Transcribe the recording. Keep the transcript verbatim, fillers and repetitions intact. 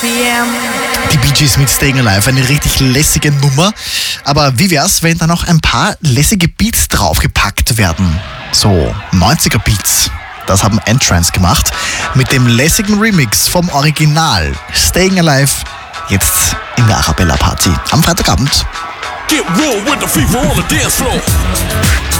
Die Bee Gees mit Staying Alive, eine richtig lässige Nummer. Aber wie wär's, wenn da noch ein paar lässige Beats draufgepackt werden? So neunziger Beats. Das haben Entrance gemacht mit dem lässigen Remix vom Original Staying Alive, jetzt in der Arabella Party am Freitagabend. Get real with the fever on the dance floor.